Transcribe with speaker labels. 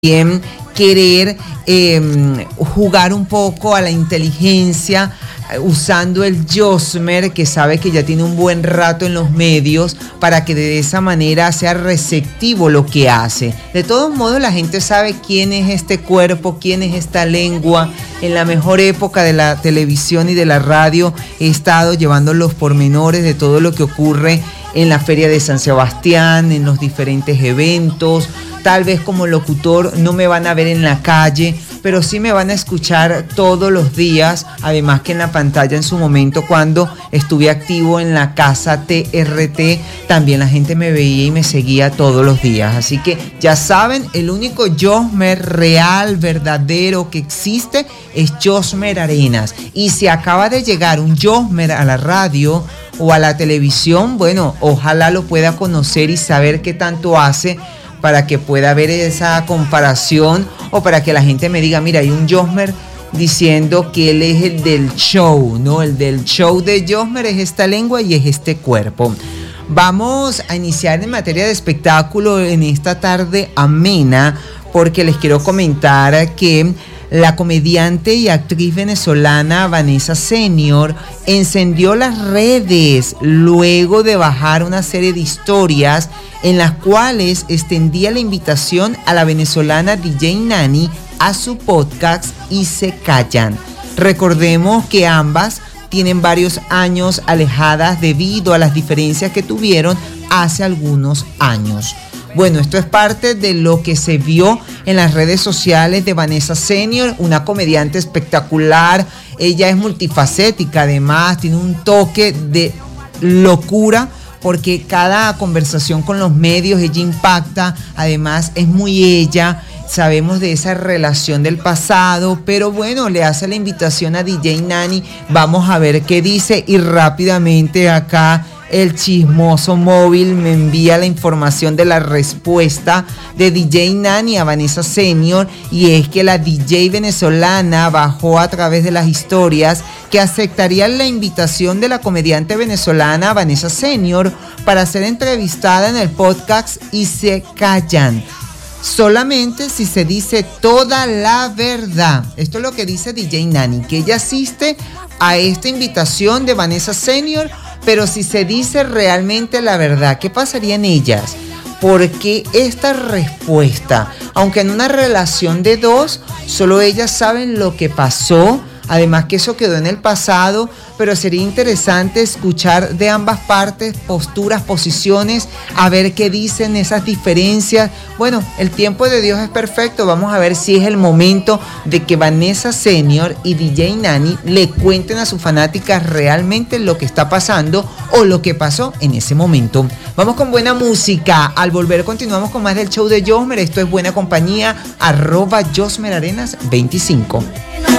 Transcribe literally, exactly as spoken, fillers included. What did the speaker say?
Speaker 1: También querer eh, jugar un poco a la inteligencia usando el Josmer, que sabe que ya tiene un buen rato en los medios, para que de esa manera sea receptivo lo que hace. De todos modos, la gente sabe quién es este cuerpo, quién es esta lengua. En la mejor época de la televisión y de la radio he estado llevando los pormenores de todo lo que ocurre en la Feria de San Sebastián, en los diferentes eventos. Tal vez como locutor no me van a ver en la calle, pero sí me van a escuchar todos los días, además que en la pantalla en su momento cuando estuve activo en la casa T R T, también la gente me veía y me seguía todos los días. Así que ya saben, el único Josmer real, verdadero que existe es Josmer Arenas. Y si acaba de llegar un Josmer a la radio o a la televisión, bueno, ojalá lo pueda conocer y saber qué tanto hace, para que pueda ver esa comparación o para que la gente me diga, mira, hay un Josmer diciendo que él es el del show, ¿no? El del show de Josmer es esta lengua y es este cuerpo. Vamos a iniciar en materia de espectáculo en esta tarde amena, porque les quiero comentar que la comediante y actriz venezolana Vanessa Senior encendió las redes luego de bajar una serie de historias en las cuales extendía la invitación a la venezolana D J Nani a su podcast Y Se Callan. Recordemos que ambas tienen varios años alejadas debido a las diferencias que tuvieron hace algunos años. Bueno, esto es parte de lo que se vio en las redes sociales de Vanessa Senior, una comediante espectacular. Ella es multifacética, además tiene un toque de locura, porque cada conversación con los medios ella impacta. Además es muy ella, sabemos de esa relación del pasado, pero bueno, le hace la invitación a D J Nani. Vamos a ver qué dice, y rápidamente acá el chismoso móvil me envía la información de la respuesta de D J Nani a Vanessa Senior, y es que la D J venezolana bajó a través de las historias que aceptaría la invitación de la comediante venezolana Vanessa Senior para ser entrevistada en el podcast Y Se Callan, solamente si se dice toda la verdad. Esto es lo que dice D J Nani, que ella asiste a esta invitación de Vanessa Senior, pero si se dice realmente la verdad. ¿Qué pasaría en ellas? Porque esta respuesta, aunque en una relación de dos, solo ellas saben lo que pasó, además que eso quedó en el pasado, pero sería interesante escuchar de ambas partes posturas, posiciones, a ver qué dicen esas diferencias. Bueno, el tiempo de Dios es perfecto. Vamos a ver si es el momento de que Vanessa Senior y D J Nani le cuenten a sus fanáticas realmente lo que está pasando o lo que pasó en ese momento. Vamos con buena música. Al volver continuamos con más del show de Josmer. Esto es Buena Compañía, arroba Josmer Arenas veinticinco.